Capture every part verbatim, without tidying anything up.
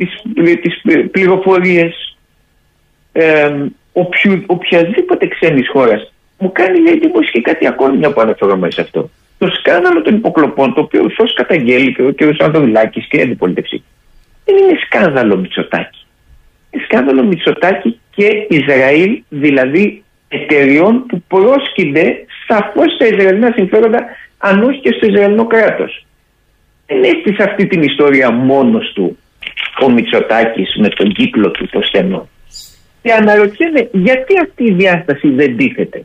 τις, τις πληροφορίες ε, οποιου, οποιασδήποτε ξένης χώρας. Μου κάνει μια εντύπωση και κάτι ακόμη, μια που αναφέρομαι σε αυτό. Το σκάνδαλο των υποκλοπών, το οποίο ορθώς καταγγέλει και ο κ. Ανδρουλάκης και η αντιπολίτευση, δεν είναι σκάνδαλο Μητσοτάκη. Είναι σκάνδαλο Μητσοτάκη και Ισραήλ, δηλαδή εταιριών που πρόσκυνται σαφώς στα Ισραηλινά συμφέροντα, αν όχι και στο Ισραηλινό κράτος. Δεν έστησε αυτή την ιστορία μόνος του ο Μητσοτάκης με τον κύκλο του το στενό. Και αναρωτιέμαι γιατί αυτή η διάσταση δεν τίθεται.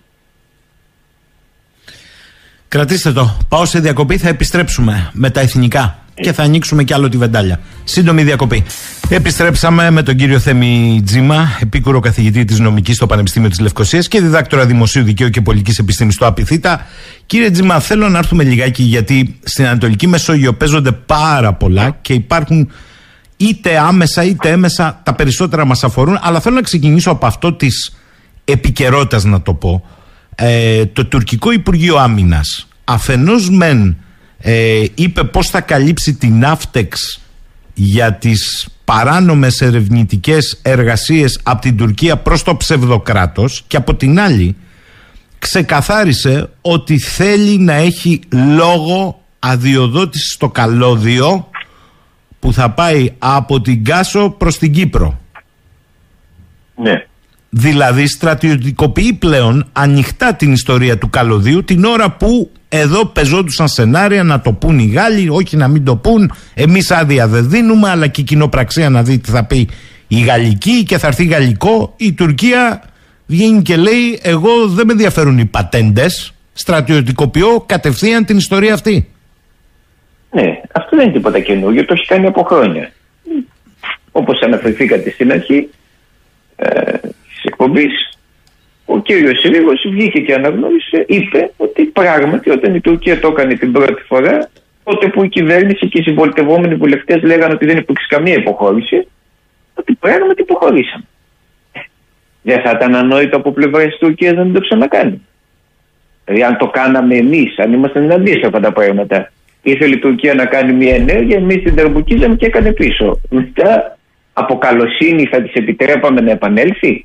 Κρατήστε το. Πάω σε διακοπή, θα επιστρέψουμε με τα εθνικά και θα ανοίξουμε κι άλλο τη βεντάλια. Σύντομη διακοπή. Επιστρέψαμε με τον κύριο Θέμη Τζίμα, επίκουρο καθηγητή της νομικής στο Πανεπιστήμιο της Λευκωσίας και διδάκτορα δημοσίου δικαίου και πολιτικής επιστήμης στο Απιθύτα. Κύριε Τζίμα, θέλω να έρθουμε λιγάκι, γιατί στην Ανατολική Μεσόγειο παίζονται πάρα πολλά και υπάρχουν είτε άμεσα είτε έμεσα, τα περισσότερα μας αφορούν, αλλά θέλω να ξεκινήσω από αυτό της επικαιρότητας, να το πω. Ε, το τουρκικό Υπουργείο Άμυνας αφενός μεν ε, είπε πως θα καλύψει την Ναύτεξ για τις παράνομες ερευνητικές εργασίες από την Τουρκία προς το ψευδοκράτος, και από την άλλη ξεκαθάρισε ότι θέλει να έχει λόγο αδειοδότηση στο καλώδιο που θα πάει από την Κάσο προς την Κύπρο. Ναι. Δηλαδή στρατιωτικοποιεί πλέον ανοιχτά την ιστορία του καλωδίου, την ώρα που εδώ πεζόντουσαν σενάρια να το πούν οι Γάλλοι, όχι να μην το πούν, εμείς άδεια δεν δίνουμε, αλλά και η κοινοπραξία να δει τι θα πει η γαλλική και θα έρθει γαλλικό. Η Τουρκία βγαίνει και λέει, εγώ δεν με ενδιαφέρουν οι πατέντες, στρατιωτικοποιώ κατευθείαν την ιστορία αυτή. Ναι, αυτό δεν είναι τίποτα καινούργιο, το έχει κάνει από χρόνια. Όπως αναφερθήκατε στην αρχή ε, της εκπομπής, ο κύριος Ρήγος βγήκε και αναγνώρισε, είπε ότι πράγματι όταν η Τουρκία το έκανε την πρώτη φορά, τότε που η κυβέρνηση και οι συμπολιτευόμενοι βουλευτές λέγανε ότι δεν υπήρξε καμία υποχώρηση, ότι πράγματι υποχωρήσαμε. Δεν θα ήταν ανόητο από πλευρά της Τουρκίας να μην το ξανακάνει. Δηλαδή, αν το κάναμε εμείς, αν ήμασταν εναντίον σε αυτά τα πράγματα, ήθελε η Τουρκία να κάνει μια ενέργεια, εμείς την τερμπουκίζαμε και έκανε πίσω. Μετά, από καλοσύνη θα της επιτρέπαμε να επανέλθει.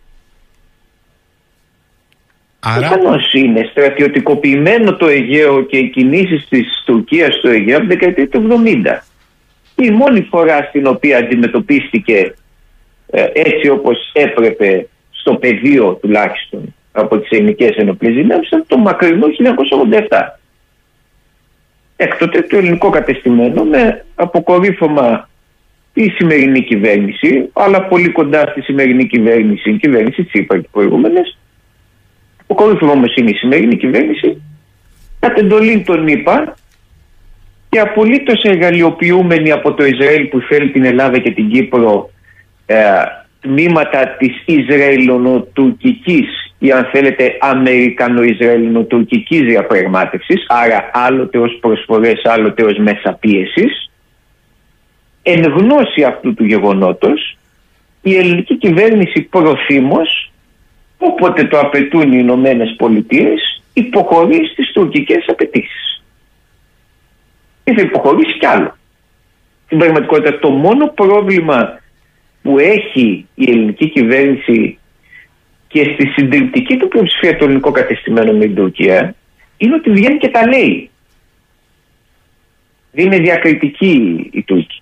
Άρα... Προφανώς είναι στρατιωτικοποιημένο το Αιγαίο και οι κινήσεις της Τουρκίας στο Αιγαίο από την δεκαετία του εβδομήντα. Η μόνη φορά στην οποία αντιμετωπίστηκε ε, έτσι όπως έπρεπε στο πεδίο τουλάχιστον από τις ελληνικές ενοπλές δυνάμεις ήταν το μακρινό χίλια εννιακόσια ογδόντα επτά. Έκτοτε το ελληνικό κατεστημένο με αποκορύφωμα η σημερινή κυβέρνηση, αλλά πολύ κοντά στη σημερινή κυβέρνηση, η κυβέρνηση Τσίπρα και προηγούμενες. Αποκορύφωμα όμως είναι η σημερινή κυβέρνηση, κατ' εντολή των ΗΠΑ και απολύτως εργαλειοποιούμενη από το Ισραήλ που θέλει την Ελλάδα και την Κύπρο ε, τμήματα της Ισραηλονοτουρκικής ή αν θέλετε Αμερικανο-Ισραηλινοτουρκικής διαπραγμάτευσης, άρα άλλοτε ως προσφορές, άλλοτε ως μέσα πίεσης. Εν γνώση αυτού του γεγονότος, η ελληνική κυβέρνηση προθήμως, όποτε το απαιτούν οι Ηνωμένες Πολιτείες, υποχωρεί στις τουρκικές απαιτήσεις. Και θα υποχωρήσει κι άλλο. Στην πραγματικότητα το μόνο πρόβλημα που έχει η ελληνική κυβέρνηση και στη συντριπτική του πλειοψηφία το ελληνικό κατεστημένο με την Τουρκία είναι ότι βγαίνει και τα λέει. Δεν είναι διακριτική η Τούρκη.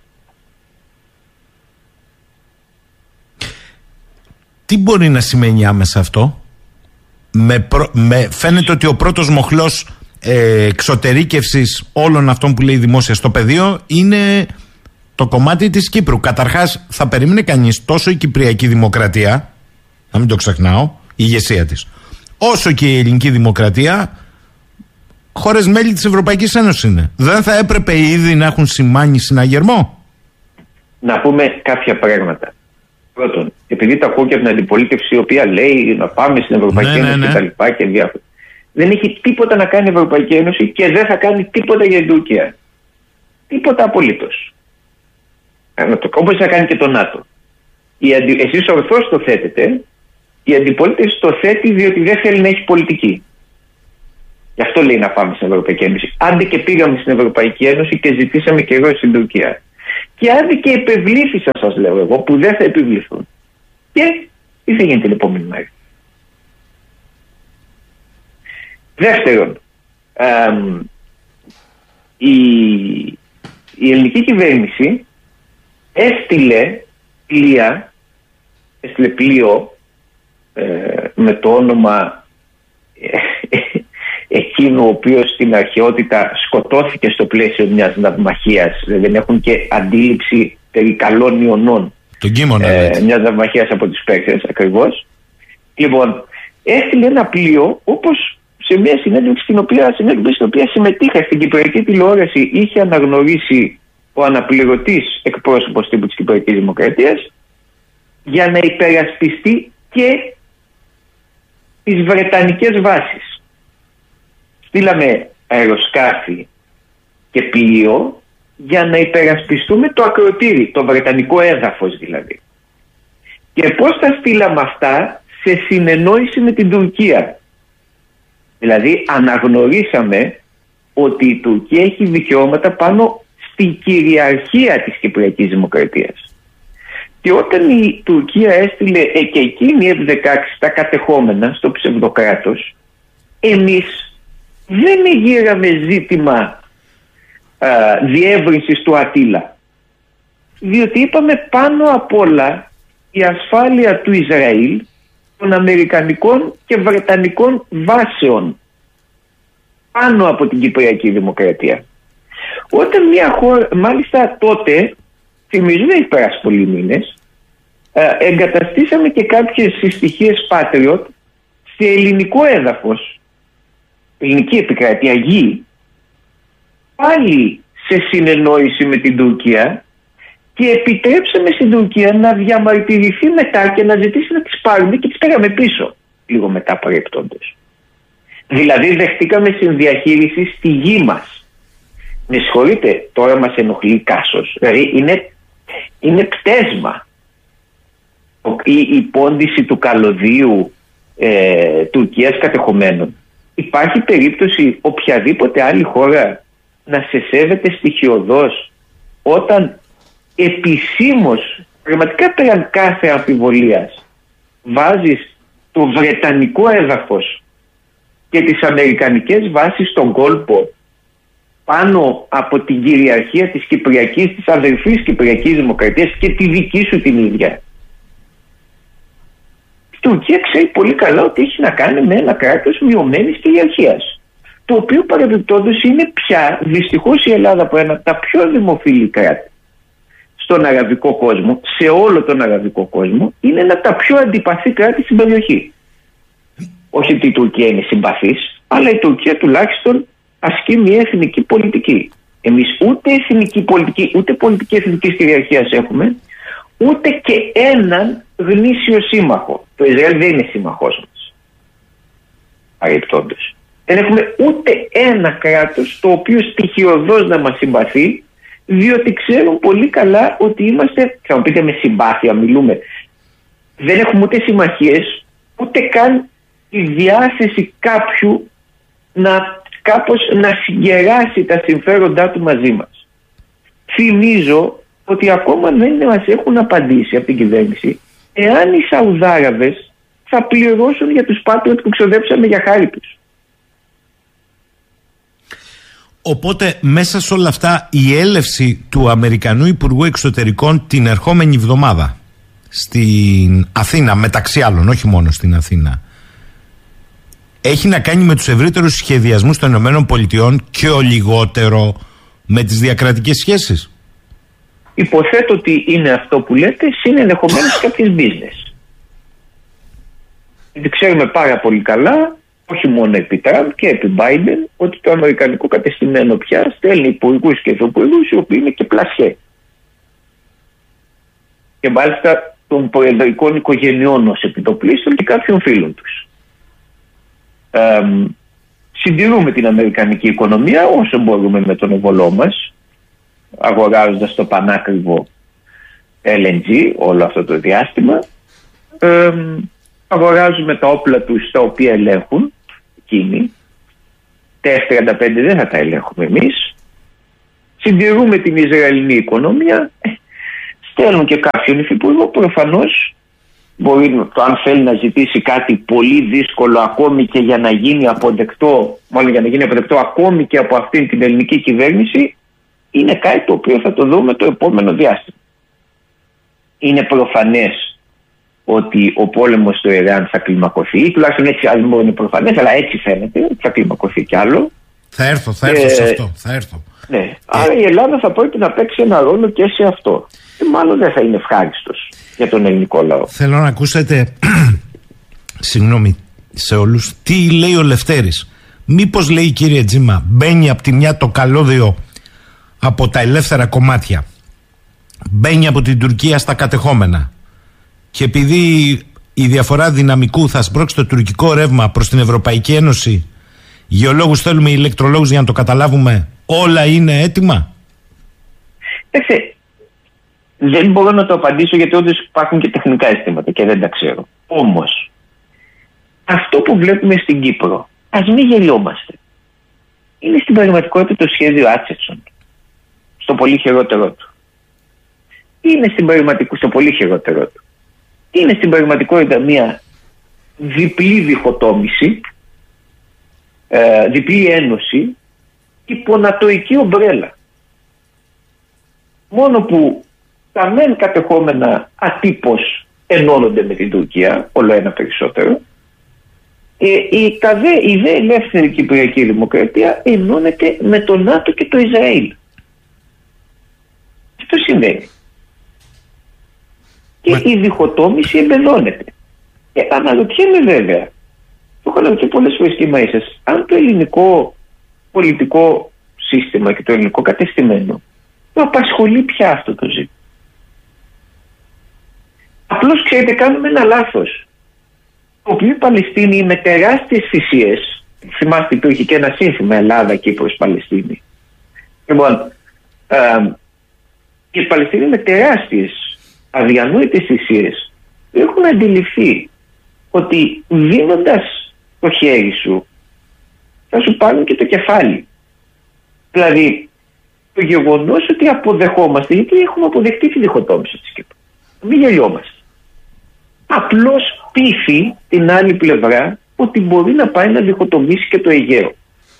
Τι μπορεί να σημαίνει άμεσα αυτό? Με προ... με... Φαίνεται ότι ο πρώτος μοχλός ε, εξωτερήκευσης όλων αυτών που λέει δημόσια στο πεδίο είναι το κομμάτι της Κύπρου. Καταρχάς θα περίμενε κανείς τόσο η Κυπριακή Δημοκρατία, να μην το ξεχνάω, η ηγεσία της, όσο και η ελληνική δημοκρατία χώρες μέλη της Ευρωπαϊκής Ένωσης είναι. Δεν θα έπρεπε ήδη να έχουν σημάνει συναγερμό? Να πούμε κάποια πράγματα. Πρώτον, επειδή τα ακούω και από την αντιπολίτευση η οποία λέει να πάμε στην Ευρωπαϊκή ναι, Ένωση ναι, ναι. και τα λοιπά και διάφορα. Δεν έχει τίποτα να κάνει η Ευρωπαϊκή Ένωση και δεν θα κάνει τίποτα για την Τουρκία. Τίποτα απολύτως. Όπως θα κάνει και το ΝΑΤΟ. Αντι... Εσείς ορθώς το θέτετε, η αντιπολίτευση το θέτει διότι δεν θέλει να έχει πολιτική. Γι' αυτό λέει να πάμε στην Ευρωπαϊκή Ένωση. Άντε και πήγαμε στην Ευρωπαϊκή Ένωση και ζητήσαμε και εγώ στην Τουρκία. Και και άδικα επευλήθησαν, σας λέω εγώ, που δεν θα επιβληθούν. Και τι θα γίνει την επόμενη μέρα? Δεύτερον, εμ, η, η ελληνική κυβέρνηση έστειλε πλοία, έστειλε πλοίο ε, με το όνομα ε, εκείνο ο οποίος στην αρχαιότητα σκοτώθηκε στο πλαίσιο μιας ναυμαχίας. Δεν έχουν και αντίληψη περί καλών ιονών. Τον Κίμωνα, ε, μιας ναυμαχίας από τις Πέρσες, ακριβώς. Λοιπόν, έστειλε ένα πλοίο, όπως σε μια συνέντευξη στην οποία, συνέντευξη στην οποία συμμετείχα στην Κυπριακή τηλεόραση, είχε αναγνωρίσει ο αναπληρωτής εκπρόσωπος τύπου της Κυπριακής Δημοκρατίας, για να υπερασπιστεί και τις βρετανικές βάσεις. Στείλαμε αεροσκάφη και πλοίο για να υπερασπιστούμε το ακροτήρι, το βρετανικό έδαφος δηλαδή. Και πώς τα στείλαμε αυτά? Σε συνεννόηση με την Τουρκία. Δηλαδή αναγνωρίσαμε ότι η Τουρκία έχει δικαιώματα πάνω στη κυριαρχία της Κυπριακής Δημοκρατίας. Και όταν η Τουρκία έστειλε ε, και εκείνη η εφ δεκαέξι τα κατεχόμενα στο ψευδοκράτος, εμείς δεν εγείραμε ζήτημα α, διεύρυνσης του Ατήλα. Διότι είπαμε πάνω απ' όλα η ασφάλεια του Ισραήλ, των αμερικανικών και βρετανικών βάσεων πάνω από την Κυπριακή Δημοκρατία. Όταν μια χώρα, μάλιστα τότε, θυμίζω δεν έχει περάσει πολλοί μήνες, εγκαταστήσαμε και κάποιες συστοιχίες Patriot σε ελληνικό έδαφος, ελληνική επικράτεια, γη, πάλι σε συνεννόηση με την Τουρκία, και επιτρέψαμε στην Τουρκία να διαμαρτυρηθεί μετά και να ζητήσει να τις πάρουμε και τις πέραμε πίσω λίγο μετά παρεπτόντως. Δηλαδή δεχτήκαμε συνδιαχείριση στη γη μας. Με συγχωρείτε, τώρα μας ενοχλεί κάσος. Δηλαδή είναι, είναι πτέσμα. Η, η πόντιση του καλωδίου ε, Τουρκίας κατεχομένων. Υπάρχει περίπτωση οποιαδήποτε άλλη χώρα να σε σέβεται στοιχειωδώς όταν επισήμως, πραγματικά πέραν κάθε αμφιβολίας, βάζεις το βρετανικό έδαφος και τις αμερικανικές βάσεις στον κόλπο πάνω από την κυριαρχία της Κυπριακής, της αδερφής Κυπριακής Δημοκρατίας και τη δική σου την ίδια. Η Τουρκία ξέρει πολύ καλά ότι έχει να κάνει με ένα κράτος μειωμένης κυριαρχίας, το οποίο παρεμπιπτόντως είναι πια δυστυχώς η Ελλάδα από ένα από τα πιο δημοφιλή κράτη στον αραβικό κόσμο, σε όλο τον αραβικό κόσμο, είναι ένα από τα πιο αντιπαθή κράτη στην περιοχή. Όχι ότι η Τουρκία είναι συμπαθής, αλλά η Τουρκία τουλάχιστον ασκεί μια εθνική πολιτική. Εμείς ούτε εθνική πολιτική, ούτε πολιτική εθνικής κυριαρχίας έχουμε, ούτε και έναν γνήσιο σύμμαχο. Το Ισραήλ δεν είναι σύμμαχός μας. Παρεπτόντως. Δεν έχουμε ούτε ένα κράτος το οποίο στοιχειωδώς να μας συμπαθεί, διότι ξέρουν πολύ καλά ότι είμαστε, θα μου πείτε με συμπάθεια μιλούμε, δεν έχουμε ούτε συμμαχίες, ούτε καν τη διάθεση κάποιου να κάπως να συγκεράσει τα συμφέροντά του μαζί μας. Θυμίζω ότι ακόμα δεν μας έχουν απαντήσει από την κυβέρνηση εάν οι Σαουδάραβες θα πληρώσουν για τους Patriot που ξοδέψαμε για χάρη τους. Οπότε μέσα σε όλα αυτά η έλευση του Αμερικανού Υπουργού Εξωτερικών την ερχόμενη εβδομάδα στην Αθήνα, μεταξύ άλλων, όχι μόνο στην Αθήνα, έχει να κάνει με τους ευρύτερους σχεδιασμούς των ΗΠΑ και ο λιγότερο με τις διακρατικές σχέσεις? Υποθέτω ότι είναι αυτό που λέτε, είναι ενδεχομένως κάποιες business. Γιατί ξέρουμε πάρα πολύ καλά, όχι μόνο επί Τραμπ και επί Biden, ότι το αμερικανικό κατεστημένο πια στέλνει υπουργούς και υφυπουργούς οι οποίοι είναι και πλασιέ. Και μάλιστα των προεδρικών οικογενειών ως επιτοπλίστων και κάποιων φίλων τους. Ε, συντηρούμε την αμερικανική οικονομία όσο μπορούμε με τον εμβολό μας, αγοράζοντας το πανάκριβο ελ εν τζι όλο αυτό το διάστημα. Ε, αγοράζουμε τα όπλα τους τα οποία ελέγχουν εκείνοι. Τα εφ τριάντα πέντε δεν θα τα ελέγχουμε εμείς. συντηρούμε την Ισραηλινή οικονομία, στέλνουν και κάποιον υφυπουργό, προφανώς μπορεί το, αν θέλει να ζητήσει κάτι πολύ δύσκολο ακόμη και για να γίνει αποδεκτό, μάλλον για να γίνει αποδεκτό ακόμη και από αυτήν την ελληνική κυβέρνηση, είναι κάτι το οποίο θα το δούμε το επόμενο διάστημα. Είναι προφανές ότι ο πόλεμος στο Ιράν θα κλιμακωθεί, τουλάχιστον έτσι, αν δεν είναι προφανές, αλλά έτσι φαίνεται ότι θα κλιμακωθεί κι άλλο. Θα έρθω, θα έρθω ε, σε αυτό. Θα έρθω. Ναι. Ε. Άρα η Ελλάδα θα πρέπει να παίξει ένα ρόλο και σε αυτό. Και μάλλον δεν θα είναι ευχάριστος για τον ελληνικό λαό. Θέλω να ακούσετε, συγγνώμη σε όλους, τι λέει ο Λευτέρης. Μήπως, λέει, κύριε Τζίμα, μπαίνει από τη μια το καλώδιο από τα ελεύθερα κομμάτια, μπαίνει από την Τουρκία στα κατεχόμενα, και επειδή η διαφορά δυναμικού θα σπρώξει το τουρκικό ρεύμα προς την Ευρωπαϊκή Ένωση, γεωλόγους θέλουμε, ηλεκτρολόγους για να το καταλάβουμε, όλα είναι έτοιμα? Κοιτάξτε, δεν μπορώ να το απαντήσω γιατί όντως υπάρχουν και τεχνικά αισθήματα και δεν τα ξέρω. Όμως, αυτό που βλέπουμε στην Κύπρο, ας μην γελιόμαστε, είναι στην πραγματικότητα το σχέδιο Άτσετσον, στο πολύ χειρότερό του. Είναι στην πραγματικότητα, στο πολύ χειρότερό του. Είναι στην πραγματικότητα μια διπλή διχοτόμηση, ε, διπλή ένωση, υπονατοϊκή ομπρέλα. Μόνο που τα μεν κατεχόμενα ατύπως ενώνονται με την Τουρκία, όλο ένα περισσότερο, ε, η, τα δε, η δε ελεύθερη Κυπριακή Δημοκρατία ενώνεται με το ΝΑΤΟ και το Ισραήλ. Αυτό συμβαίνει. Και Μα... η διχοτόμηση εμπεδώνεται. Και αναρωτιέμαι βέβαια, το έχω αναρωτήσει πολλές φορές και μέσα, αν το ελληνικό πολιτικό σύστημα και το ελληνικό κατεστημένο το απασχολεί πια αυτό το ζήτημα. Απλώς, ξέρετε, κάνουμε ένα λάθος. Το οποίο η Παλαιστίνη με τεράστιες θυσίες, θυμάστε υπήρχε και ένα σύνθημα Ελλάδα, Κύπρος, Παλαιστίνη. Λοιπόν, ε, η Παλαιστίνη με τεράστιες αδιανόητες θυσίες έχουν αντιληφθεί ότι δίνοντας το χέρι σου θα σου πάρουν και το κεφάλι. Δηλαδή, το γεγονός ότι αποδεχόμαστε, γιατί έχουμε αποδεχτεί τη διχοτόμηση της Κύπρου. Μην γελιόμαστε. Απλώς πείθει την άλλη πλευρά ότι μπορεί να πάει να διχοτομήσει και το Αιγαίο.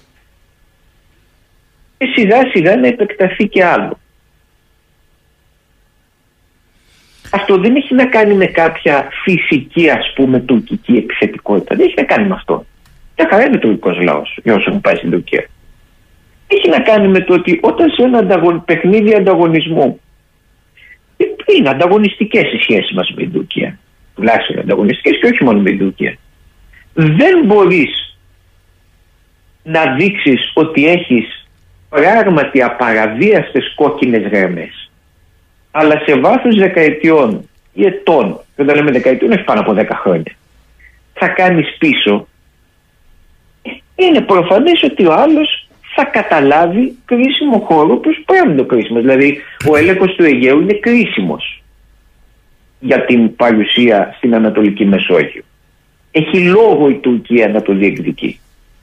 Και σιγά σιγά να επεκταθεί και άλλο. Αυτό δεν έχει να κάνει με κάποια φυσική, ας πούμε, τουρκική επιθετικότητα. Δεν έχει να κάνει με αυτό. Δεν χαρά είναι τουρκικός λαός για όσο έχουν πάει στην Τουρκία. Έχει να κάνει με το ότι όταν σε ένα ανταγων... παιχνίδι ανταγωνισμού, είναι ανταγωνιστικές οι σχέσεις μας με την Τουρκία, τουλάχιστον ανταγωνιστικές και όχι μόνο με την Τουρκία, δεν μπορείς να δείξεις ότι έχεις πράγματι απαραβίαστες κόκκινες γραμμές, αλλά σε βάθος δεκαετιών ή ετών, και όταν λέμε δεκαετιών έχει πάνω από δέκα χρόνια, θα κάνεις πίσω. Είναι προφανές ότι ο άλλος θα καταλάβει κρίσιμο χώρο που πρέπει να το κρίσιμο. Δηλαδή, ο έλεγχος του Αιγαίου είναι κρίσιμος για την παρουσία στην Ανατολική Μεσόγειο. Έχει λόγο η Τουρκία να το διεκδικεί.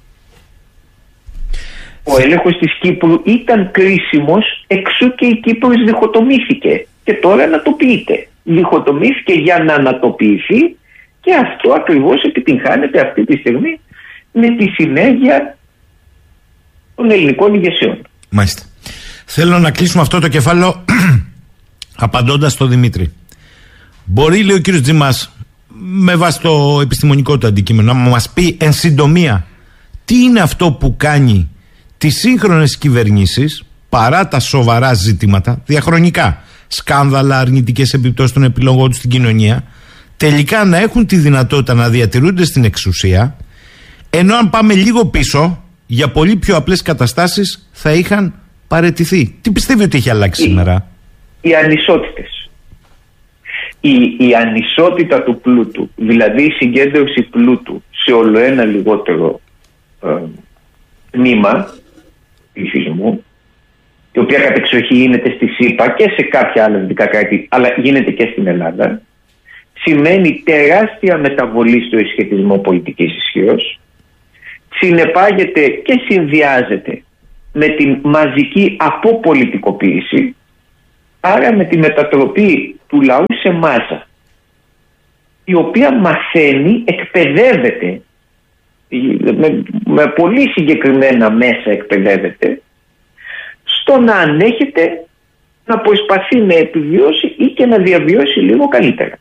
Ο έλεγχος της Κύπρου ήταν κρίσιμος, εξού και η Κύπρος διχοτομήθηκε. Και τώρα ανατοποιείται. Διχοτομήθηκε για να ανατοποιηθεί, και αυτό ακριβώς επιτυγχάνεται αυτή τη στιγμή με τη συνέργεια των ελληνικών ηγεσιών. Μάλιστα. Θέλω να κλείσουμε αυτό το κεφάλαιο απαντώντας στον Δημήτρη. Μπορεί, λέει ο κύριος Τζίμας, με βάση το επιστημονικό του αντικείμενο, να μας πει εν συντομία τι είναι αυτό που κάνει τις σύγχρονες κυβερνήσεις, παρά τα σοβαρά ζητήματα, διαχρονικά, σκάνδαλα, αρνητικές επιπτώσεις των επιλογών τους στην κοινωνία, τελικά να έχουν τη δυνατότητα να διατηρούνται στην εξουσία, ενώ αν πάμε λίγο πίσω, για πολύ πιο απλές καταστάσεις θα είχαν παραιτηθεί. Τι πιστεύει ότι έχει αλλάξει οι, σήμερα? Οι ανισότητες. Η, η ανισότητα του πλούτου, δηλαδή η συγκέντρωση πλούτου σε ολοένα λιγότερο ε, τμήμα πληθυσμού, η οποία κατεξοχή γίνεται στη ΣΥΠΑ και σε κάποια άλλα δυτικά κράτη, αλλά γίνεται και στην Ελλάδα, σημαίνει τεράστια μεταβολή στο σχετισμό πολιτικής ισχύως, συνεπάγεται και συνδυάζεται με την μαζική αποπολιτικοποίηση, άρα με τη μετατροπή του λαού σε μάζα, η οποία μαθαίνει, εκπαιδεύεται, με, με πολύ συγκεκριμένα μέσα εκπαιδεύεται, στο να ανέχεται, να προσπαθεί να επιβιώσει ή και να διαβιώσει λίγο καλύτερα.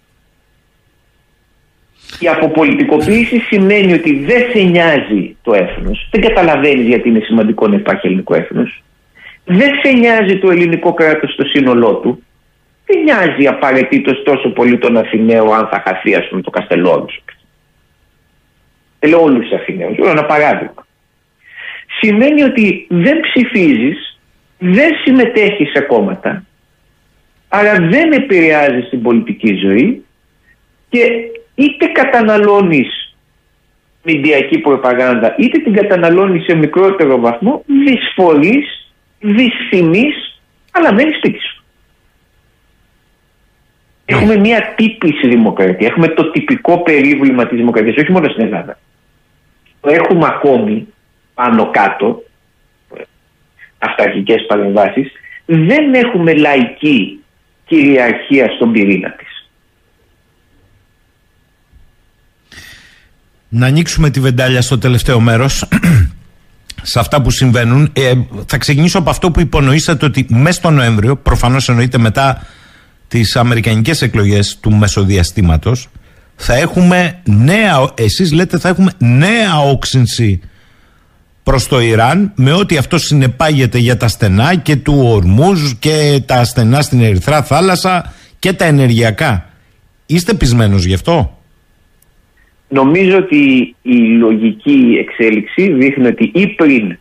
Η αποπολιτικοποίηση σημαίνει ότι δεν σε νοιάζει το έθνος, δεν καταλαβαίνεις γιατί είναι σημαντικό να υπάρχει ελληνικό έθνος, δεν σε νοιάζει το ελληνικό κράτος στο σύνολό του, δεν νοιάζει απαραίτητος τόσο πολύ τον Αθηναίο αν θα χαθεί, ας πούμε, το Καστελόριζο. Λέω όλους τους Αθηναίους, ένα παράδειγμα. Σημαίνει ότι δεν ψηφίζεις, δεν συμμετέχεις σε κόμματα, άρα δεν επηρεάζεις την πολιτική ζωή και είτε καταναλώνεις μηντιακή προπαγάνδα, είτε την καταναλώνεις σε μικρότερο βαθμό, δυσφορείς, δυσθυμείς, αλλά μένεις σπίτι σου. Έχουμε μια τύπηση δημοκρατία. Έχουμε το τυπικό περίβλημα της δημοκρατίας, όχι μόνο στην Ελλάδα. Το έχουμε ακόμη πάνω κάτω, αυταρχικές παρεμβάσεις. Δεν έχουμε λαϊκή κυριαρχία στον πυρήνα της. Να ανοίξουμε τη βεντάλια στο τελευταίο μέρος σε αυτά που συμβαίνουν. Ε, θα ξεκινήσω από αυτό που υπονοήσατε, ότι μέσα στο Νοέμβριο, προφανώς εννοείται μετά τις αμερικανικές εκλογές του μεσοδιαστήματος, θα έχουμε νέα, εσείς λέτε θα έχουμε νέα όξυνση προς το Ιράν, με ό,τι αυτό συνεπάγεται για τα στενά και του Ορμούζ και τα στενά στην Ερυθρά θάλασσα και τα ενεργειακά. Είστε πεισμένος γι' αυτό? Νομίζω ότι η λογική εξέλιξη δείχνει ότι ή πριν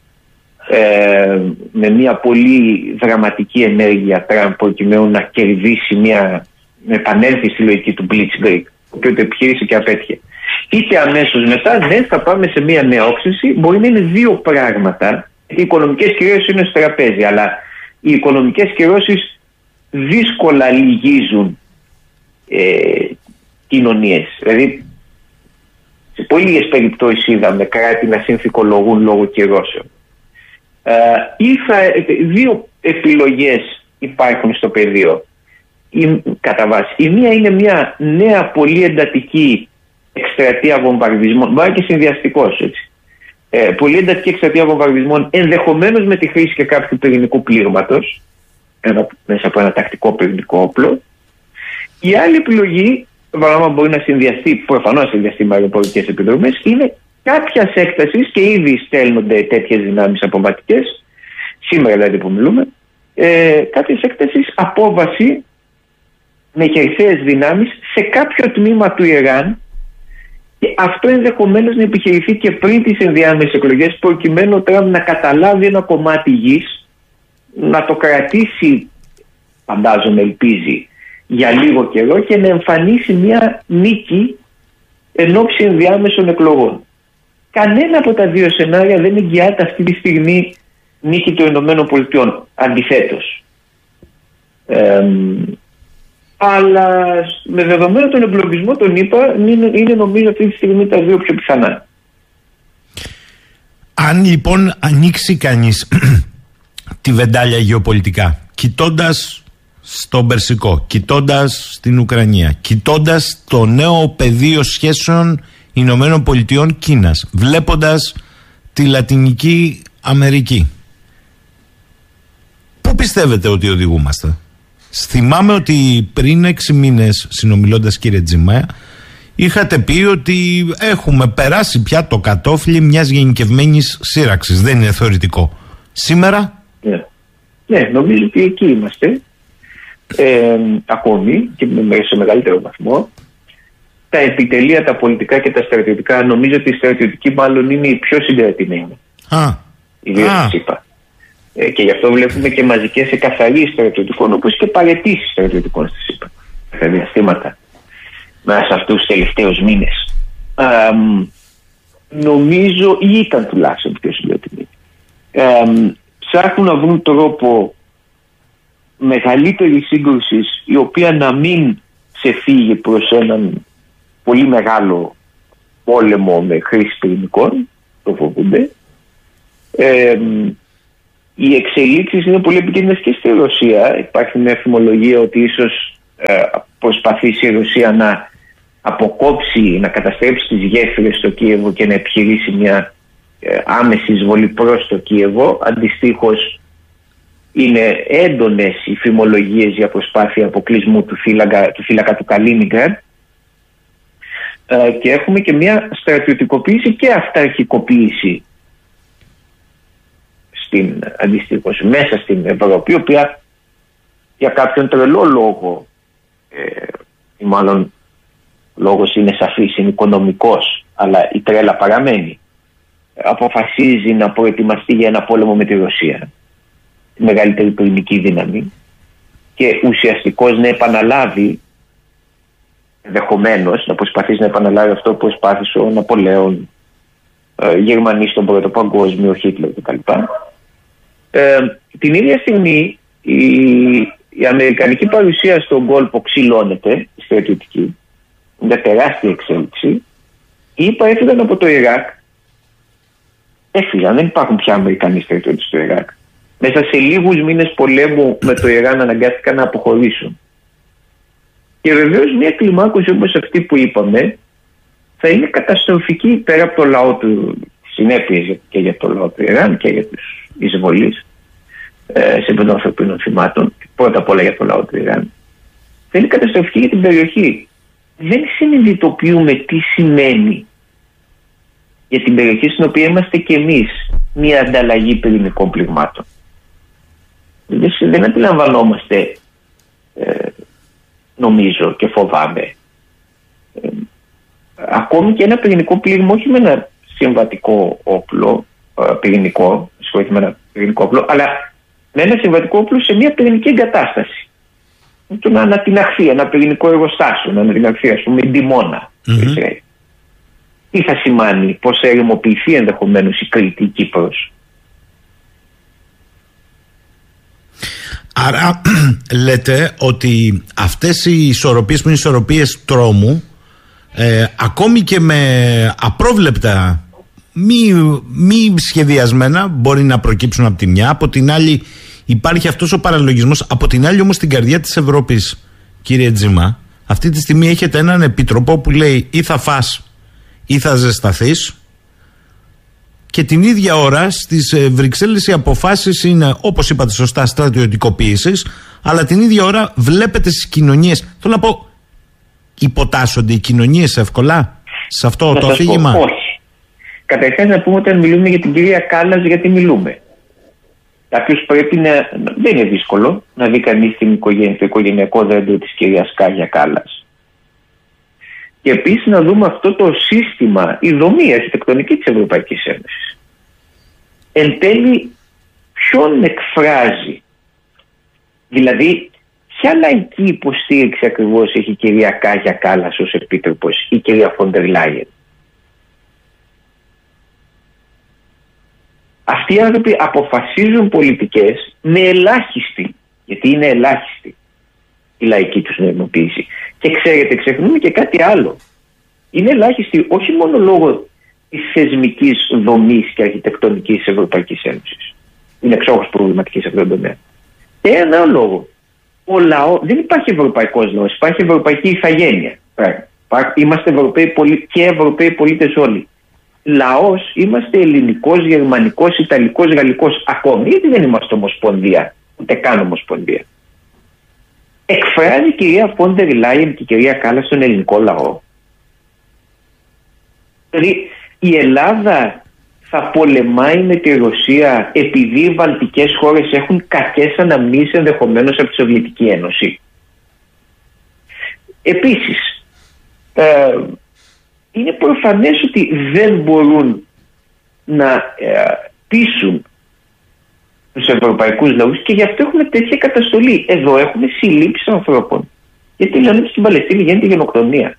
ε, με μια πολύ δραματική ενέργεια Τραμπ προκειμένου να κερδίσει μια, να επανέλθει στη λογική του Blitzkrieg, και το επιχείρησε και απέτυχε, είτε αμέσως μετά, ναι, θα πάμε σε μια νέα όξυνση. Μπορεί να είναι δύο πράγματα. Οι οικονομικές κυρώσεις είναι στο τραπέζι, αλλά οι οικονομικές κυρώσεις δύσκολα λυγίζουν ε, κοινωνίες. Δηλαδή, σε πολύ λίγες περιπτώσεις είδαμε κράτη να συνθηκολογούν λόγω κυρώσεων. Ε, ή θα, δύο επιλογές υπάρχουν στο πεδίο, η, κατά βάση. Η μία είναι μια νέα πολύ εντατική εκστρατεία βομβαρδισμών, μπορεί και συνδυαστικός, έτσι. Ε, πολύ εντατική εκστρατεία βομβαρδισμών, ενδεχομένως με τη χρήση και κάποιου πυρηνικού πλήγματος, ένα, μέσα από ένα τακτικό πυρηνικό όπλο. Η άλλη επιλογή, το μπορεί να συνδυαστεί, προφανώς να συνδυαστεί με αεροπορικές επιδρομές, είναι κάποια έκταση, και ήδη στέλνονται τέτοιες δυνάμεις αποβατικές, σήμερα δηλαδή που μιλούμε, ε, κάποια έκταση απόβαση με χερσαίες δυνάμεις σε κάποιο τμήμα του Ιράν, και αυτό ενδεχομένως να επιχειρηθεί και πριν τις ενδιάμεσες εκλογές, προκειμένου ο Τραμπ να καταλάβει ένα κομμάτι γης, να το κρατήσει, φαντάζομαι, ελπίζει, για λίγο καιρό και να εμφανίσει μια νίκη εν ώψη ενδιάμεσων εκλογών. Κανένα από τα δύο σενάρια δεν εγγυάται αυτή τη στιγμή νίκη των Ηνωμένων Πολιτειών. Αντιθέτως. Ε, αλλά με δεδομένο τον εμπλοκισμό των ΗΠΑ είναι, είναι νομίζω αυτή τη στιγμή τα δύο πιο πιθανά. Αν λοιπόν ανοίξει κανείς τη βεντάλια γεωπολιτικά, κοιτώντας στον Περσικό, κοιτώντας στην Ουκρανία, κοιτώντας το νέο πεδίο σχέσεων Ηνωμένων Πολιτειών Κίνας, βλέποντας τη Λατινική Αμερική, πού πιστεύετε ότι οδηγούμαστε? Θυμάμαι ότι πριν έξι μήνες, συνομιλώντας, κύριε Τζιμά, είχατε πει ότι έχουμε περάσει πια το κατόφλι μιας γενικευμένης σύραξης. Δεν είναι θεωρητικό. Σήμερα? Ναι, ναι, νομίζω ότι εκεί είμαστε. Ε, ακόμη και σε μεγαλύτερο βαθμό. Τα επιτελεία, τα πολιτικά και τα στρατιωτικά, νομίζω ότι η στρατιωτική μάλλον είναι η πιο συγκρατημένη. Α, ιδίως της ΗΠΑ. Ε, και γι' αυτό βλέπουμε και μαζικές εκαθαρίσεις στρατιωτικών, όπως και παραιτήσεις στρατιωτικών στις ΗΠΑ. Τα διαστήματα μέσα σε αυτούς τους τελευταίους μήνες. Α, νομίζω, ή ήταν τουλάχιστον πιο συγκρατημένη. Ε, ψάχνουν να βρουν τρόπο μεγαλύτερη σύγκρουση, η οποία να μην ξεφύγει προς έναν πολύ μεγάλο πόλεμο με χρήση πυρηνικών, το φοβούνται, Ε, οι εξελίξεις είναι πολύ επικίνδυνες και στη Ρωσία. Υπάρχει μια φημολογία ότι ίσως ε, προσπαθήσει η Ρωσία να αποκόψει, να καταστρέψει τις γέφυρες στο Κίεβο και να επιχειρήσει μια ε, άμεση εισβολή προς το Κίεβο. Αντιστοίχως είναι έντονες οι φημολογίες για προσπάθεια αποκλεισμού του φύλακα του, φύλακα του Καλίνιγκραντ ε, και έχουμε και μια στρατιωτικοποίηση και αυταρχικοποίηση στην, αντιστοίχως μέσα στην Ευρώπη, η οποία για κάποιον τρελό λόγο ε, ή μάλλον λόγος είναι σαφής, είναι οικονομικός, αλλά η τρέλα παραμένει, αποφασίζει να προετοιμαστεί για ένα πόλεμο με τη Ρωσία, τη μεγαλύτερη πυρηνική δύναμη, και ουσιαστικώς να επαναλάβει, ενδεχομένως να προσπαθήσει να επαναλάβει αυτό που προσπάθησε ο Ναπολέον, ε, Γερμανοί στον Πρώτο Παγκόσμιο, ο Χίτλερ κτλ. Ε, την ίδια στιγμή η, η αμερικανική παρουσία στον κόλπο ξυλώνεται, η στρατιωτική, μια τεράστια εξέλιξη. Οι ΗΠΑ έφυγαν από το Ιράκ. Έφυγαν, δεν υπάρχουν πια Αμερικανοί στρατιώτες στο Ιράκ. Μέσα σε λίγους μήνες πολέμου με το Ιράν αναγκάστηκαν να αποχωρήσουν. Και βεβαίως μια κλιμάκωση όπως αυτή που είπαμε θα είναι καταστροφική πέρα από το λαό του, συνέπειες και για το λαό του Ιράν και για τους εισβολείς ε, σε επίπεδο ανθρωπίνων θυμάτων, πρώτα απ' όλα για το λαό του Ιράν. Θα είναι καταστροφική για την περιοχή. Δεν συνειδητοποιούμε τι σημαίνει για την περιοχή στην οποία είμαστε κι εμείς μια ανταλλαγή πυρηνικών πληγμάτων. Δεν, δεν αντιλαμβανόμαστε, ε, νομίζω και φοβάμαι, ε, ακόμη και ένα πυρηνικό πλήγμα, όχι με ένα συμβατικό όπλο, ε, πυρηνικό, συγχωρείτε, με ένα πυρηνικό όπλο, αλλά με ένα συμβατικό όπλο σε μια πυρηνική εγκατάσταση. Το να ανατιναχθεί ένα πυρηνικό εργοστάσιο, να ανατιναχθεί, ας πούμε, η Ντιμόνα. Mm-hmm. Τι θα σημαίνει, πώς θα ερημοποιηθεί ενδεχομένως η Κρήτη, η Κύπρος. Άρα λέτε ότι αυτές οι ισορροπίες που είναι ισορροπίες τρόμου, ε, ακόμη και με απρόβλεπτα, μη, μη σχεδιασμένα, μπορεί να προκύψουν από τη μια, από την άλλη υπάρχει αυτός ο παραλογισμός, από την άλλη όμως στην καρδιά της Ευρώπης, κύριε Τζίμα, αυτή τη στιγμή έχετε έναν επίτροπο που λέει ή θα φας ή θα ζεσταθείς, και την ίδια ώρα στις Βρυξέλλες οι αποφάσεις είναι, όπως είπατε σωστά, στρατιωτικοποίησης, αλλά την ίδια ώρα βλέπετε στις κοινωνίες, θέλω να πω, υποτάσσονται οι κοινωνίες εύκολα σε αυτό να το αφήγημα? Όχι. Καταρχάς να πούμε, όταν μιλούμε για την κυρία Κάλλας, γιατί μιλούμε. Κάποιος πρέπει να, δεν είναι δύσκολο να δει κανείς την οικογένεια, το οικογενειακό δέντρο της κυρίας Κάγια Κάλλας. Και επίσης να δούμε αυτό το σύστημα, η δομή αρχιτεκτονική της Ευρωπαϊκής Ένωσης. Εν τέλει, ποιον εκφράζει? Δηλαδή, ποια λαϊκή υποστήριξη ακριβώς έχει η κυρία Κάγια Κάλλας ως επίτροπος, η κυρία Φόντερ Λάιεν? Αυτοί οι άνθρωποι αποφασίζουν πολιτικές με ελάχιστη, γιατί είναι ελάχιστη η λαϊκή τους νοημοποίηση. Και ξέρετε, ξεχνούμε και κάτι άλλο. Είναι ελάχιστη όχι μόνο λόγω της θεσμικής δομής και αρχιτεκτονικής της Ευρωπαϊκής Ένωσης. Είναι εξόχως προβληματική σε αυτόν τον τομέα. Και ένα άλλο λόγο. Ο λαό, δεν υπάρχει ευρωπαϊκός λαός, υπάρχει ευρωπαϊκή ηθαγένεια. Είμαστε Ευρωπαίοι πολίτες και Ευρωπαίοι πολίτες όλοι. Λαός είμαστε ελληνικός, γερμανικός, ιταλικός, γαλλικός. Ακόμη, γιατί δεν είμαστε ομοσπονδία, ούτε καν ομοσπονδία. Εκφράζει η κυρία Φόντερ Λάιεν και η κυρία Κάλλας στον ελληνικό λαό? Δηλαδή η Ελλάδα θα πολεμάει με τη Ρωσία επειδή οι βαλτικές χώρες έχουν κακές αναμνήσεις ενδεχομένως από τη Σοβιετική Ένωση? Επίσης, ε, είναι προφανές ότι δεν μπορούν να ε, πείσουν τους ευρωπαϊκούς λαούς, και γι' αυτό έχουμε τέτοια καταστολή. Εδώ έχουμε συλλήψεις ανθρώπων. Γιατί λένε ότι στην Παλαιστίνη γίνεται γενοκτονία.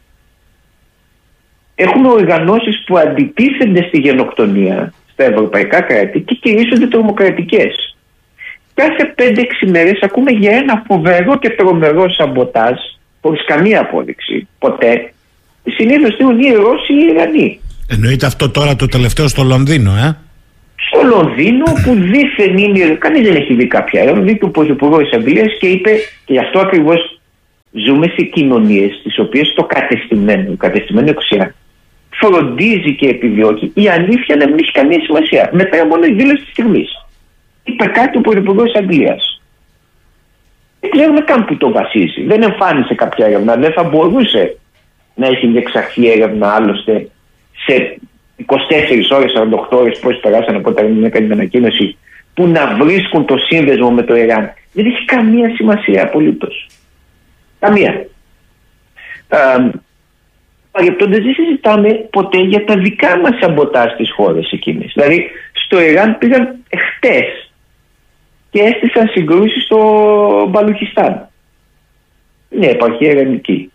Έχουμε οργανώσεις που αντιτίθενται στη γενοκτονία στα ευρωπαϊκά κράτη και κηρύσσονται τρομοκρατικές. Κάθε πέντε έξι μέρες ακούμε για ένα φοβερό και τρομερό σαμποτάζ, χωρίς καμία απόδειξη, ποτέ. Συνήθως είναι οι Ρώσοι ή οι Ιρανοί. Εννοείται αυτό τώρα το τελευταίο στο Λονδίνο, ε? στο Λονδίνο, που δήθεν είναι, κανείς δεν έχει δει κάποια έρευνα, βγήκε ο Πρωθυπουργός της Αγγλίας και είπε, και γι' αυτό ακριβώς ζούμε σε κοινωνίες στις οποίες το κατεστημένο, το κατεστημένο εξουσία φροντίζει και επιδιώκει η αλήθεια να μην έχει καμία σημασία. Μετά μόνο η δήλωση της στιγμής. Είπε κάτι ο Πρωθυπουργός της Αγγλίας. Δεν ξέρουμε καν που το βασίζει. Δεν εμφάνισε κάποια έρευνα. Δεν θα μπορούσε να έχει διεξαχθεί έρευνα άλλωστε σε είκοσι τέσσερις ώρες, σαράντα οκτώ ώρες, πώς περάσαν από όταν έκανε την ανακοίνωση, που να βρίσκουν το σύνδεσμο με το Ιράν. Δεν έχει καμία σημασία απολύτως. Καμία. Παρεπτόντως δεν συζητάμε ποτέ για τα δικά μας σαμποτάζ στις χώρες εκείνες. Δηλαδή στο Ιράν πήγαν χτες και έστησαν συγκρούσεις στο Μπαλουχιστάν. Ναι, επαρχία Ιρανική.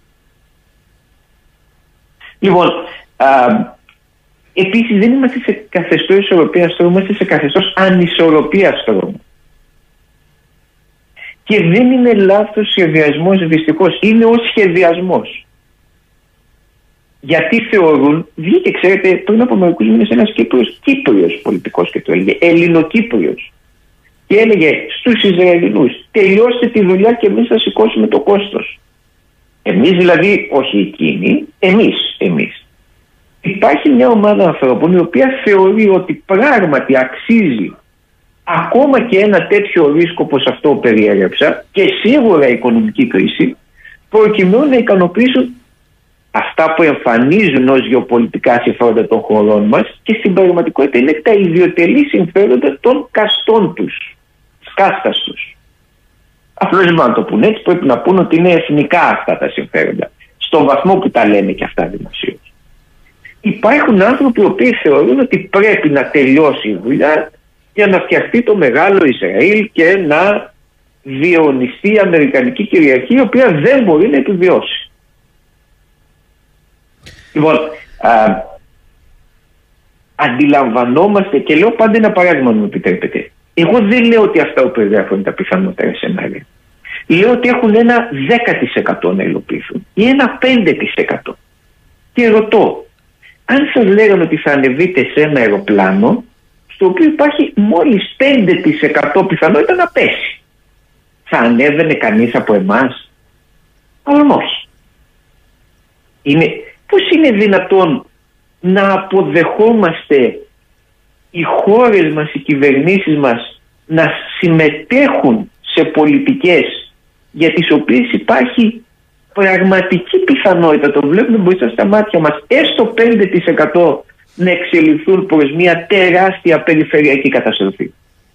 Λοιπόν, α, επίσης δεν είμαστε σε καθεστώς ισορροπίας τρόμου, είμαστε σε καθεστώς ανισορροπίας τρόμου. Και δεν είναι λάθος σχεδιασμός, δυστυχώς, είναι ο σχεδιασμός. Γιατί θεωρούν, βγήκε ξέρετε πριν από μερικούς μήνες ένας Κύπριος, Κύπριος πολιτικός και το έλεγε, Ελληνοκύπριος. Και έλεγε στους Ισραηλινούς, τελειώστε τη δουλειά και εμείς θα σηκώσουμε το κόστος. Εμείς δηλαδή, όχι εκείνοι, εμείς, εμείς. Υπάρχει μια ομάδα ανθρώπων η οποία θεωρεί ότι πράγματι αξίζει ακόμα και ένα τέτοιο ρίσκο όπως αυτό που περιέγραψα και σίγουρα η οικονομική κρίση, προκειμένου να ικανοποιήσουν αυτά που εμφανίζουν ως γεωπολιτικά συμφέροντα των χωρών μας και στην πραγματικότητα είναι τα ιδιωτελή συμφέροντα των καστών τους, της κάστας τους. Απλώς δεν να το πούνε έτσι, πρέπει να πούνε ότι είναι εθνικά αυτά τα συμφέροντα, στον βαθμό που τα λένε και αυτά δημοσίως. Υπάρχουν άνθρωποι οι οποίοι θεωρούν ότι πρέπει να τελειώσει η δουλειά για να φτιαχτεί το μεγάλο Ισραήλ και να διαιωνιστεί η Αμερικανική κυριαρχία, η οποία δεν μπορεί να επιβιώσει. Λοιπόν, α, αντιλαμβανόμαστε, και λέω πάντα ένα παράδειγμα, αν μου επιτρέπετε. Εγώ δεν λέω ότι αυτά που περιγράφω είναι τα πιθανότερα σενάρια. Λέω ότι έχουν ένα δέκα τοις εκατό να υλοποιηθούν ή ένα πέντε τοις εκατό. Και ρωτώ, αν σας λέγανε ότι θα ανεβείτε σε ένα αεροπλάνο στο οποίο υπάρχει μόλις πέντε τοις εκατό πιθανότητα να πέσει, θα ανέβαινε κανείς από εμάς? Αλλά όχι. Είναι, πώς είναι δυνατόν να αποδεχόμαστε οι χώρες μας, οι κυβερνήσεις μας να συμμετέχουν σε πολιτικές για τις οποίες υπάρχει πραγματική πιθανότητα, το βλέπουμε μπροστά στα μάτια μας, έστω πέντε τοις εκατό να εξελιχθούν προς μια τεράστια περιφερειακή καταστροφή?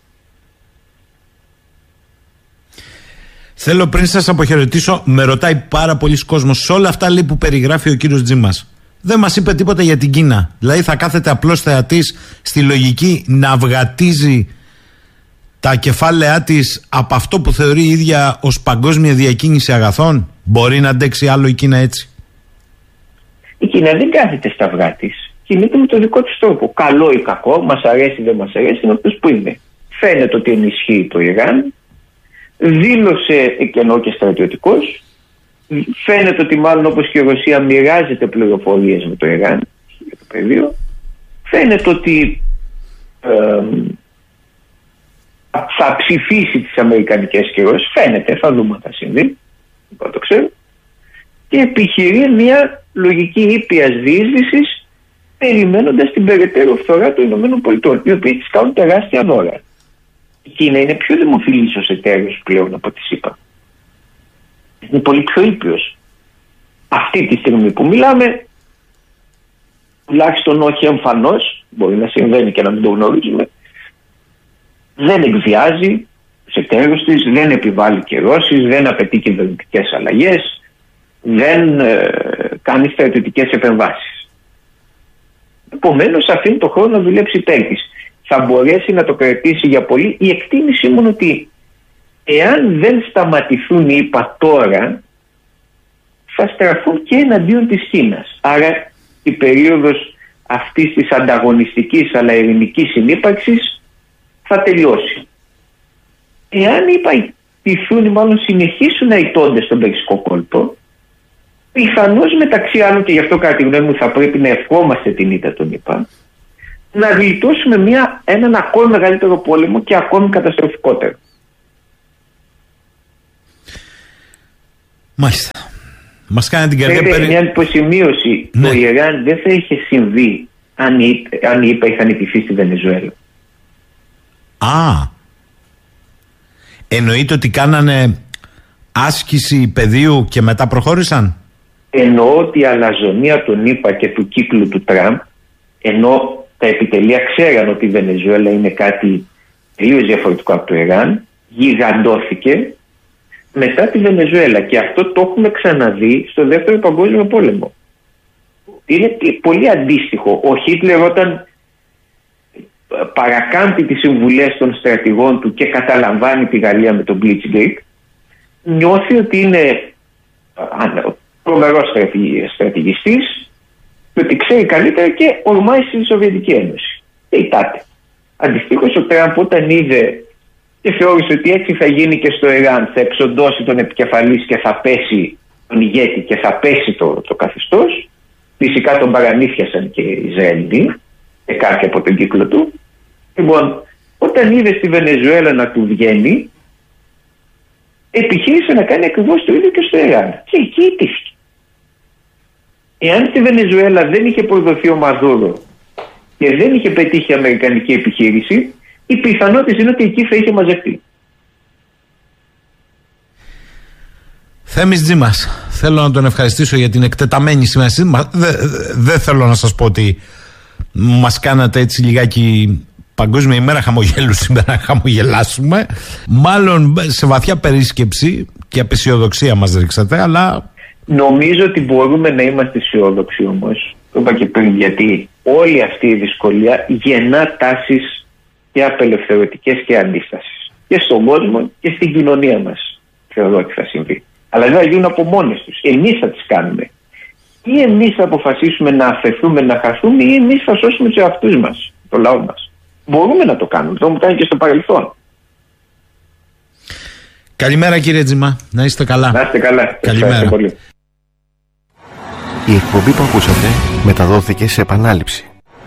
Θέλω πριν σας αποχαιρετήσω, με ρωτάει πάρα πολλοί κόσμος σε όλα αυτά λέει, που περιγράφει ο κύριος Τζίμας. Δεν μας είπε τίποτα για την Κίνα. Δηλαδή θα κάθεται απλώς θεατής στη λογική να αυγατίζει τα κεφάλαιά της από αυτό που θεωρεί η ίδια ως παγκόσμια διακίνηση αγαθών? Μπορεί να αντέξει άλλο η Κίνα έτσι? Η Κίνα δεν κάθεται στα αυγά της. Κινείται με τον δικό της τρόπο. Καλό ή κακό, μας αρέσει ή δεν μας αρέσει, είναι αυτός που είναι. Φαίνεται ότι ενισχύει το Ιράν. Δήλωσε, και ενώ και στρατιωτικός, φαίνεται ότι μάλλον όπως και η Ρωσία μοιράζεται πληροφορίες με το Ιράν για το πεδίο. Φαίνεται ότι ε, θα ψηφίσει τις αμερικανικές κυρώσεις. Φαίνεται, θα δούμε τι θα συμβεί, δεν το ξέρω. Και επιχειρεί μια λογική ήπιας διείσδυσης, περιμένοντας την περαιτέρω φθορά των ΗΠΑ, οι οποίοι τις κάνουν τεράστια δώρα. Η Κίνα είναι πιο δημοφιλής ως εταίρος πλέον από τη ΣΥΠΑ. Είναι πολύ πιο ήπιος. Αυτή τη στιγμή που μιλάμε, τουλάχιστον όχι εμφανώς, μπορεί να συμβαίνει και να μην το γνωρίζουμε, δεν εκβιάζει τους εταίρους της, δεν επιβάλλει κυρώσεις, δεν απαιτεί κυβερνητικές αλλαγές, δεν ε, κάνει στρατιωτικές επεμβάσεις. Επομένως αφήνει το χρόνο να δουλέψει υπέρ της. Θα μπορέσει να το κρατήσει για πολύ. Η εκτίμηση μου είναι ότι εάν δεν σταματηθούν οι ΗΠΑ τώρα, θα στραφούν και εναντίον της Κίνας. Άρα η περίοδος αυτής της ανταγωνιστικής αλλά ειρηνικής συνύπαρξης θα τελειώσει. Εάν οι ΗΠΑ ιτηθούν ή μάλλον συνεχίσουν να ηττώνται στον Περσικό κόλπο, πιθανώς μεταξύ άλλων, και γι' αυτό κατά τη γνώμη μου θα πρέπει να ευχόμαστε την ήττα των ΗΠΑ, να γλιτώσουμε μια, έναν ακόμη μεγαλύτερο πόλεμο και ακόμη καταστροφικότερο. Μάλιστα. Μας κάνει την καρδιά περί... Μια υποσημείωση. Ναι. Το Ιράν δεν θα είχε συμβεί αν οι, αν οι ΗΠΑ είχαν ιτηθεί στη Βενεζουέλα. Α, εννοείται ότι κάνανε άσκηση πεδίου και μετά προχώρησαν. Εννοώ ότι η αλαζονία των ΗΠΑ και του κύκλου του Τραμπ, ενώ τα επιτελεία ξέραν ότι η Βενεζουέλα είναι κάτι τελείως διαφορετικό από το Ιράν, γιγαντώθηκε μετά τη Βενεζουέλα, και αυτό το έχουμε ξαναδεί στο δεύτερο παγκόσμιο πόλεμο. Είναι πολύ αντίστοιχο. Ο Χίτλερ, όταν παρακάμπτει τις συμβουλές των στρατηγών του και καταλαμβάνει τη Γαλλία με τον Blitzkrieg, νιώθει ότι είναι τρομερός στρατηγιστής και ότι ξέρει καλύτερα και ορμάει στη Σοβιετική Ένωση. Και ητάται. Αντιστοίχως ο Τραμπ, όταν είδε και θεώρησε ότι έτσι θα γίνει και στο Ιράν, θα εξοντώσει τον επικεφαλής και θα πέσει τον ηγέτη και θα πέσει το, το καθεστώς. Φυσικά τον παρανύφιασαν και οι Ισραηλοί και κάποιοι από τον κύκλο του. Λοιπόν, όταν είδε στη Βενεζουέλα να του βγαίνει, επιχείρησε να κάνει ακριβώς το ίδιο και στο Ιράν. Και εκεί ιτήθηκε. Εάν στη Βενεζουέλα δεν είχε προδοθεί ο Μαδούρο και δεν είχε πετύχει η αμερικανική επιχείρηση, οι πιθανότητες είναι ότι εκεί θα είχε μαζευτεί. Θέμης Τζίμας, θέλω να τον ευχαριστήσω για την εκτεταμένη σημασία. Δεν δε θέλω να σας πω ότι μας κάνατε έτσι λιγάκι Παγκόσμια ημέρα χαμογέλου σήμερα, να χαμογελάσουμε. Μάλλον σε βαθιά περίσκεψη και απεσιοδοξία μας ρίξατε, αλλά... Νομίζω ότι μπορούμε να είμαστε αισιόδοξοι όμως. Το είπα και πριν, γιατί όλη αυτή η δυσκολία γεννά τάσεις και απελευθερωτικές και αντίστασης. Και στον κόσμο και στην κοινωνία μας θεωρώ ότι θα συμβεί. Αλλά δεν θα γίνουν από μόνες τους. Εμείς θα τις κάνουμε. Ή εμείς θα αποφασίσουμε να αφαιθούμε, να χαθούμε, ή εμείς θα σώσουμε τους εαυτούς μας, το λαό μας. Μπορούμε να το κάνουμε. Το έχουμε κάνει και στο παρελθόν. Καλημέρα κύριε Τζιμά. Να είστε καλά. Να είστε καλά. Καλημέρα. Πολύ. Η εκπομπή που ακούσατε μεταδόθηκε σε επανάληψη.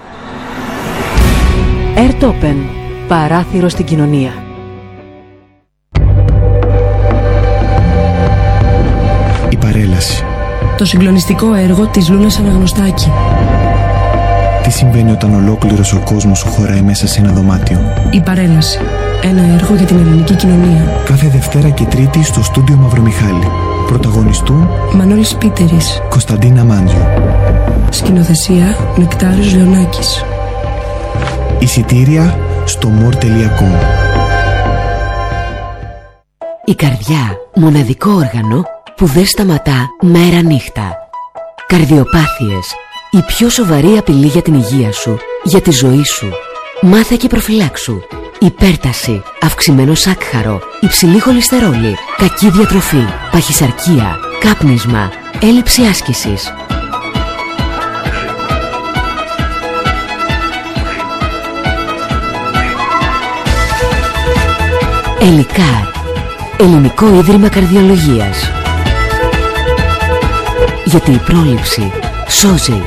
Airtopen. Παράθυρο στην κοινωνία. Η παρέλαση. Το συγκλονιστικό έργο της Λούνας Αναγνωστάκη. Τι συμβαίνει όταν ολόκληρος ο κόσμος σου χωράει μέσα σε ένα δωμάτιο. Η παρέλαση. Ένα έργο για την ελληνική κοινωνία. Κάθε Δευτέρα και Τρίτη στο στούντιο Μαυρομιχάλη. Πρωταγωνιστούν Μανώλης Πίτερης, Κωνσταντίνα Μάντζου. Σκηνοθεσία Νεκτάριος Λεωνάκης. Εισιτήρια στο more τελεία com. Η καρδιά, μοναδικό όργανο που δεν σταματά μέρα νύχτα. Καρδιοπάθειες, η πιο σοβαρή απειλή για την υγεία σου, για τη ζωή σου. Μάθε και προφυλάξου. Υπέρταση, αυξημένο σάκχαρο, υψηλή χολυστερόλη, κακή διατροφή, παχυσαρκία, κάπνισμα, έλλειψη άσκησης. Ελικάρ, Ελληνικό Ίδρυμα Καρδιολογίας. Γιατί η πρόληψη σώζει.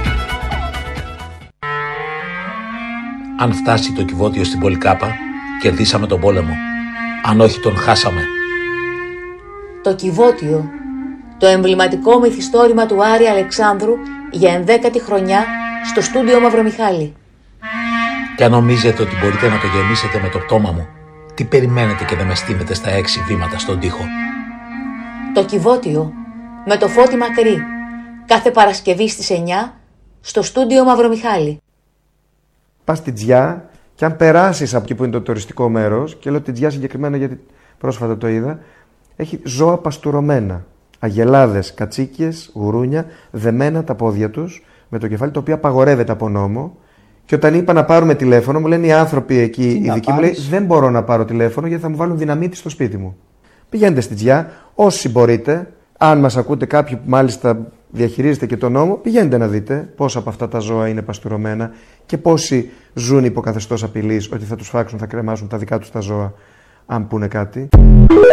Αν φτάσει το κυβότιο στην Πολυκάπα, κερδίσαμε τον πόλεμο. Αν όχι, τον χάσαμε. Το κυβότιο, το εμβληματικό μυθιστόρημα του Άρη Αλεξάνδρου για ενδέκατη χρονιά στο στούντιο Μαυρομιχάλη. Και αν νομίζετε ότι μπορείτε να το γεμίσετε με το πτώμα μου, τι περιμένετε και δεν με στείνετε στα έξι βήματα στον τοίχο. Το κυβότιο με το Φώτη Μακρύ, κάθε Παρασκευή στις εννιά στο στούντιο Μαυρομιχάλη. Πας στη Τζιά και αν περάσεις από εκεί που είναι το τουριστικό μέρος, και λέω τη Τζιά συγκεκριμένα γιατί πρόσφατα το είδα, έχει ζώα παστουρωμένα. Αγελάδες, κατσίκιες, γουρούνια, δεμένα τα πόδια τους με το κεφάλι, το οποίο απαγορεύεται από νόμο. Και όταν είπα να πάρουμε τηλέφωνο, μου λένε οι άνθρωποι εκεί, οι δικοί μου, λέει, δεν μπορώ να πάρω τηλέφωνο γιατί θα μου βάλουν δυναμίτη στο σπίτι μου. Πηγαίνετε στη Τζιά, όσοι μπορείτε, αν μας ακούτε κάποιοι που μάλιστα διαχειρίζετε και τον νόμο, πηγαίνετε να δείτε πόσα από αυτά τα ζώα είναι παστουρωμένα και πόσοι ζουν υπό καθεστώς απειλής ότι θα τους φάξουν, θα κρεμάσουν τα δικά τους τα ζώα, αν πούνε κάτι.